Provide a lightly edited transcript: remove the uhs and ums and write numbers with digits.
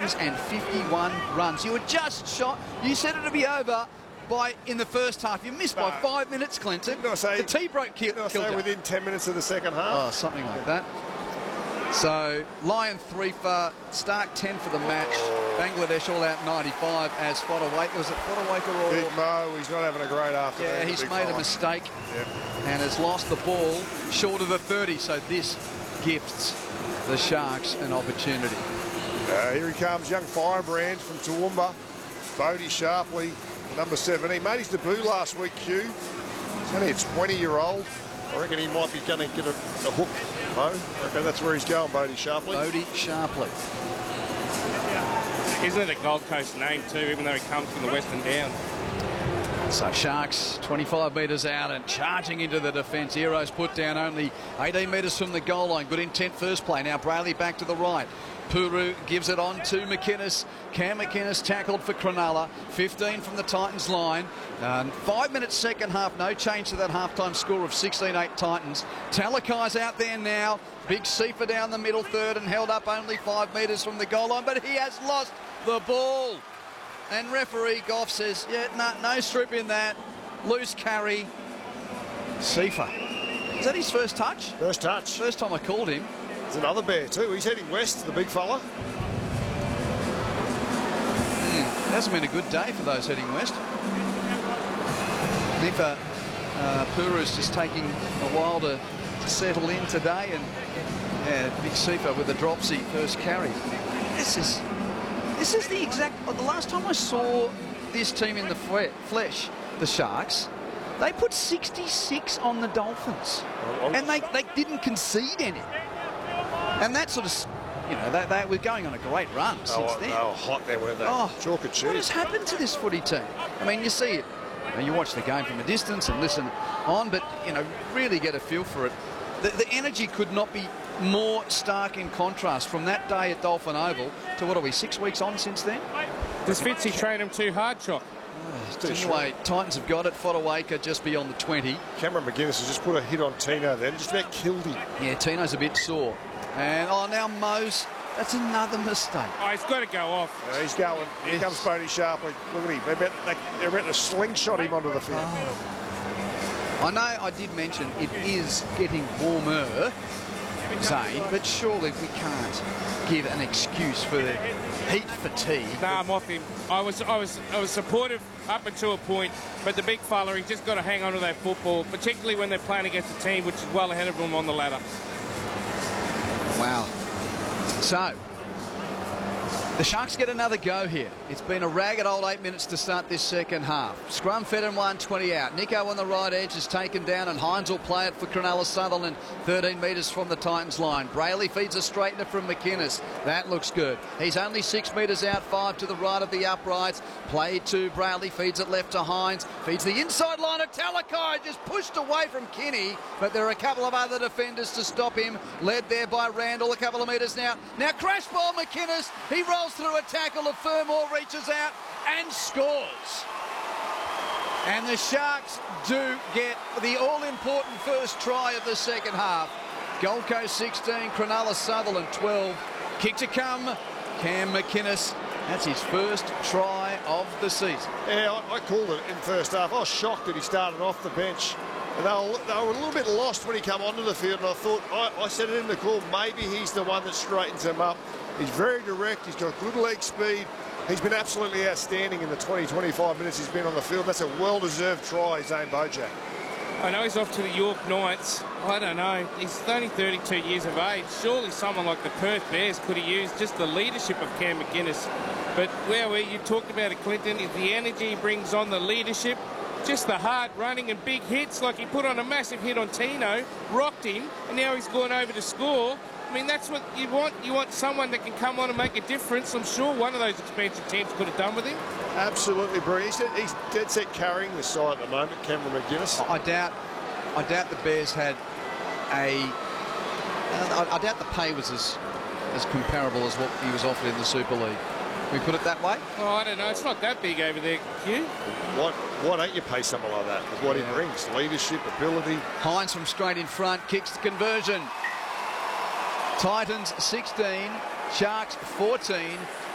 innings and 51 runs. You were just shot. You said it would be over in the first half. You missed by 5 minutes, Clinton. The T-Broke killed you. Within 10 minutes of the second half. Oh, something like that. So, Lyon 3 for, Stark 10 for the match. Bangladesh all out 95 as Fodawaker. Was it Fodawaker or... Big Mo, he's not having a great afternoon. Yeah, he's made a mistake and has lost the ball short of the 30. So this gifts the Sharks an opportunity. Here he comes, young firebrand from Toowoomba. Bodie Sharpley, number 17. Made his debut last week, Q. He's only a 20-year-old. I reckon he might be going to get a hook, Mo. I reckon that's where he's going, Bodie Sharpley. Bodie Sharpley. Isn't it a Gold Coast name too, even though he comes from the Western Downs? So Sharks 25 metres out and charging into the defence. Heroes put down only 18 metres from the goal line. Good intent first play. Now Brayley back to the right. Puru gives it on to McInnes. Cam McInnes tackled for Cronulla. 15 from the Titans line. 5 minutes second half. No change to that halftime score of 16-8 Titans. Talakai's out there now. Big Sifa down the middle third and held up only 5 metres from the goal line. But he has lost the ball. And referee Goff says, yeah, no strip in that. Loose carry. Sifa. Is that his first touch? First touch. First time I called him. There's another bear too. He's heading west, the big fella. It hasn't been a good day for those heading west. Nifa Puru's just taking a while to settle in today. And Big Sifa with the dropsy first carry. This is the exact... The last time I saw this team in the flesh, the Sharks, they put 66 on the Dolphins. And they didn't concede any. And that sort of, you know, they were going on a great run since then. They were hot there, weren't they? Oh, chalk and cheese. what has happened to this footy team? I mean, you see it. You watch the game from a distance and listen on, but, you know, really get a feel for it. The energy could not be more stark in contrast from that day at Dolphin Oval to, what are we, 6 weeks on since then? Does Fitzy train him too hard, Chock? Anyway, Titans have got it. Fodawaker just beyond the 20. Cameron McInnes has just put a hit on Tino then, just about killed him. Yeah, Tino's a bit sore. And, now Mose, that's another mistake. Oh, he's got to go off. Yeah, he's going. Here comes Bodie Sharpley. Look at him. They're about to slingshot him onto the field. I know I did mention it is getting warmer, Zane, but surely we can't give an excuse for heat fatigue. No, I'm off him. I was supportive up until a point, but the big fella, he's just got to hang on to that football, particularly when they're playing against a team which is well ahead of them on the ladder. Wow. So, the Sharks get another go here. It's been a ragged old 8 minutes to start this second half. Scrum fed and 120 out. Nico on the right edge is taken down and Hines will play it for Cronulla Sutherland. 13 metres from the Titans line. Brayley feeds a straightener from McInnes. That looks good. He's only 6 metres out, 5 to the right of the uprights. Play to Brayley, feeds it left to Hines. Feeds the inside line of Talakai, just pushed away from Kinney. But there are a couple of other defenders to stop him. Led there by Randall, a couple of metres now. Now crash ball McInnes. He rolls through a tackle of Fermor, reaches out and scores. And the Sharks do get the all-important first try of the second half. Gold Coast 16, Cronulla Sutherland 12. Kick to come, Cam McInnes. That's his first try of the season. Yeah, I called it in first half. I was shocked that he started off the bench. And they were a little bit lost when he came onto the field, and I thought, I said it in the call, maybe he's the one that straightens them up. He's very direct, he's got good leg speed. He's been absolutely outstanding in the 20-25 minutes he's been on the field. That's a well-deserved try, Zane Bojack. I know he's off to the York Knights. I don't know. He's only 32 years of age. Surely someone like the Perth Bears could have used just the leadership of Cam McInnes. But where you talked about it, Clinton, is the energy he brings on, the leadership, just the hard running and big hits, like he put on a massive hit on Tino, rocked him, and now he's gone over to score. I mean, that's what you want. You want someone that can come on and make a difference. I'm sure one of those expansion teams could have done with him. Absolutely brilliant. He's dead set carrying the side at the moment, Cameron McInnes. I doubt the Bears had I doubt the pay was as comparable as what he was offered in the Super League. Can we put it that way? Oh, I don't know. It's not that big over there, Q. Why don't you pay someone like that with what he brings? Leadership, ability. Hines from straight in front, kicks the conversion. Titans 16, Sharks 14.